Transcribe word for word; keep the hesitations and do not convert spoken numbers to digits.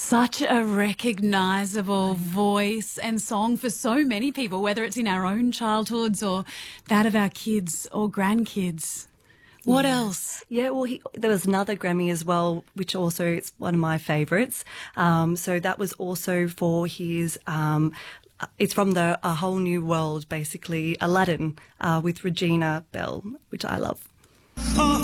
Such a recognisable voice and song for so many people, whether it's in our own childhoods or that of our kids or grandkids. What yeah. else? Yeah, well, he, there was another Grammy as well, which also is one of my favourites. Um, so that was also for his, um, it's from the A Whole New World, basically, Aladdin, uh, with Regina Bell, which I love. A